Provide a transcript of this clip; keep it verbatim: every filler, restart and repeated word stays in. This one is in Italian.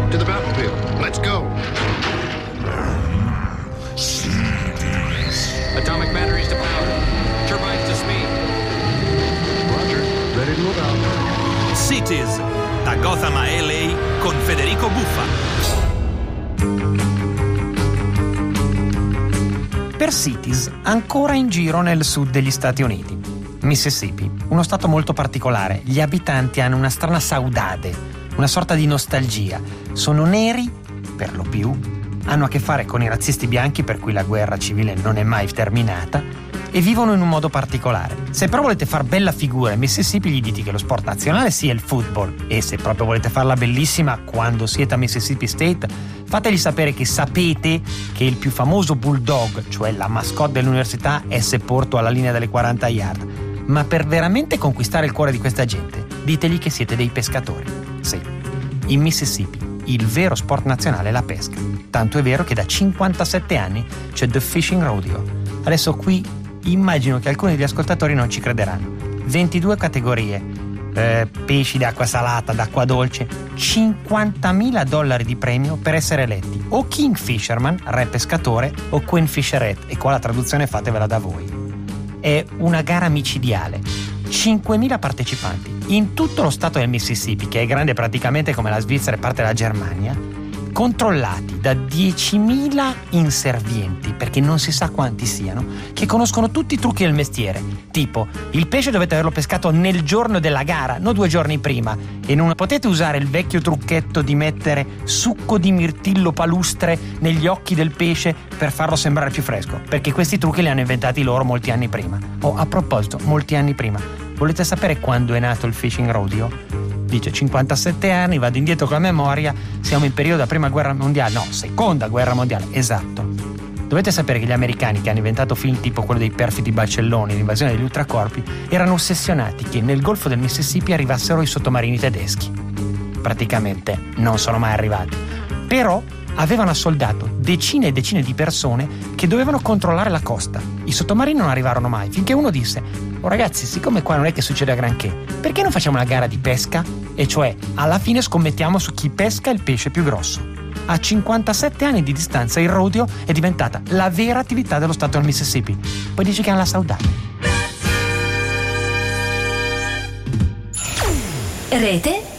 To the battlefield. Let's go. Atomic batteries to power. Turbines to speed. Roger. Ready to move out. Cities, da Gotham a L A con Federico Buffa. Per Cities, ancora in giro nel sud degli Stati Uniti. Mississippi, uno stato molto particolare. Gli abitanti hanno una strana saudade, una sorta di nostalgia. Sono neri, per lo più, hanno a che fare con i razzisti bianchi, per cui la guerra civile non è mai terminata, e vivono in un modo particolare. Se però volete far bella figura in Mississippi, gli dite che lo sport nazionale sia il football, e se proprio volete farla bellissima quando siete a Mississippi State, fategli sapere che sapete che il più famoso bulldog, cioè la mascotte dell'università, è sepolto alla linea delle quaranta yard. Ma per veramente conquistare il cuore di questa gente, ditegli che siete dei pescatori. Sì, in Mississippi il vero sport nazionale è la pesca. Tanto è vero che da cinquantasette anni c'è The Fishing Rodeo. Adesso qui immagino che alcuni degli ascoltatori non ci crederanno. ventidue categorie, eh, pesci d'acqua salata, d'acqua dolce, cinquantamila dollari di premio per essere eletti o King Fisherman, re pescatore, o Queen Fisherette, e qua la traduzione fatevela da voi. È una gara micidiale, cinquemila partecipanti in tutto lo stato del Mississippi, che è grande praticamente come la Svizzera e parte della Germania, controllati da diecimila inservienti, perché non si sa quanti siano, che conoscono tutti i trucchi del mestiere, tipo il pesce dovete averlo pescato nel giorno della gara, non due giorni prima, e non potete usare il vecchio trucchetto di mettere succo di mirtillo palustre negli occhi del pesce per farlo sembrare più fresco, perché questi trucchi li hanno inventati loro molti anni prima. Oh, a proposito, molti anni prima, volete sapere quando è nato il Fishing Rodeo? Dice cinquantasette anni, vado indietro con la memoria, siamo in periodo della prima guerra mondiale, no, seconda guerra mondiale, esatto. Dovete sapere che gli americani, che hanno inventato film tipo quello dei perfidi barcelloni, l'invasione degli ultracorpi, erano ossessionati che nel golfo del Mississippi arrivassero i sottomarini tedeschi. Praticamente non sono mai arrivati, però avevano assoldato decine e decine di persone che dovevano controllare la costa. I sottomarini non arrivarono mai, finché uno disse: oh ragazzi, siccome qua non è che succede granché, perché non facciamo una gara di pesca? E cioè, alla fine scommettiamo su chi pesca il pesce più grosso. A cinquantasette anni di distanza il rodeo è diventata la vera attività dello stato del Mississippi. Poi dice che hanno la saudade. Rete